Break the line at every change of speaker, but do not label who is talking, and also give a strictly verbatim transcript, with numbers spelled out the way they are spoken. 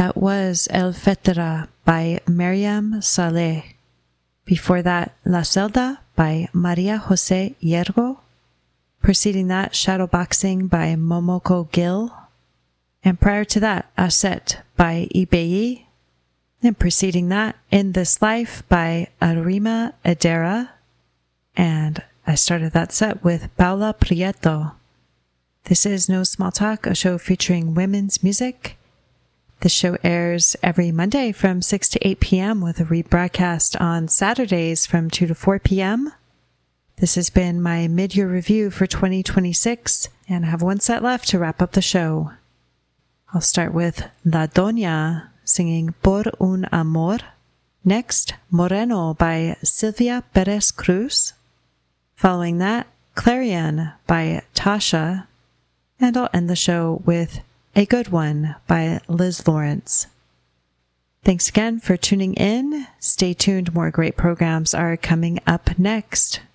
That was El Fetera by Miriam Saleh. Before that, La Celda by Maria Jose Hiergo. Preceding that, Shadowboxing by Momoko Gil. And prior to that, Aset by Ibeyi. And preceding that, In This Life by Arima Edera. And I started that set with Paula Prieto. This is No Small Talk, a show featuring women's music. The show airs every Monday from six to eight p.m. with a rebroadcast on Saturdays from two to four p.m. This has been my mid-year review for twenty twenty-six, and I have one set left to wrap up the show. I'll start with La Doña singing Por un Amor. Next, Moreno by Silvia Perez Cruz. Following that, Clarion by Tasha. And I'll end the show with A Good One by Liz Lawrence. Thanks again for tuning in. Stay tuned, more great programs are coming up next.